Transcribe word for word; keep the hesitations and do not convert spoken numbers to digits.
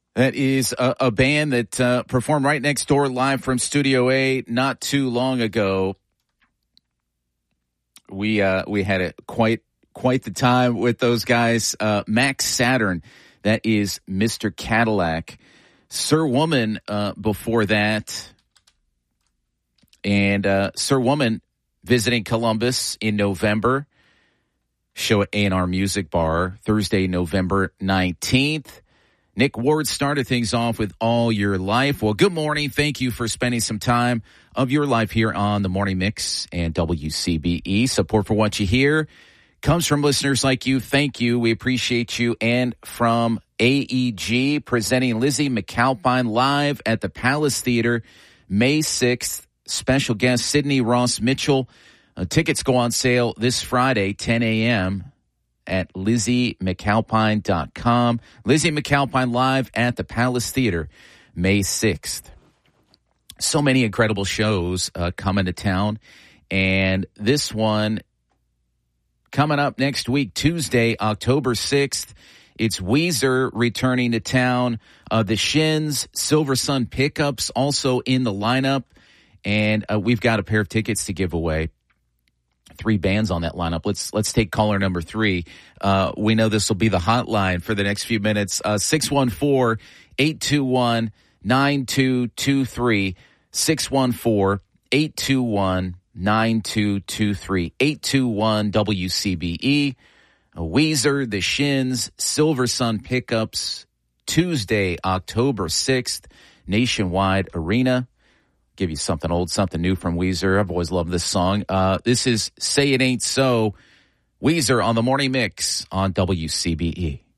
That is a, a band that uh, performed right next door live from Studio A not too long ago. We uh, we had a quite quite the time with those guys. Uh, Max Saturn, that is Mister Cadillac. Sir Woman uh, before that. And uh, Sir Woman visiting Columbus in November. Show at A and R Music Bar Thursday, November nineteenth. Nick Ward started things off with All Your Life. Well, good morning. Thank you for spending some time of your life here on the Morning Mix and W C B E. Support for what you hear comes from listeners like you. Thank you. We appreciate you. And from A E G, presenting Lizzie McAlpine live at the Palace Theater, May sixth. Special guest Sydney Ross Mitchell. Uh, tickets go on sale this Friday, ten a.m. at lizzie mcalpine dot com. Lizzie McAlpine live at the Palace Theater, May sixth. So many incredible shows uh, coming to town. And this one coming up next week, Tuesday, October sixth. It's Weezer returning to town. Uh, the Shins, Silver Sun Pickups also in the lineup. And uh, we've got a pair of tickets to give away. Three bands on that lineup. Let's let's take caller number three. Uh, we know this will be the hotline for the next few minutes. Uh, six one four, eight two one, nine two two three. six one four, eight two one, nine two two three. eight two one W C B E. A Weezer, the Shins, Silver Sun Pickups. Tuesday, October sixth. Nationwide Arena. Give you something old, something new from Weezer. I've always loved this song. Uh, this is Say It Ain't So. Weezer on the Morning Mix on W C B E.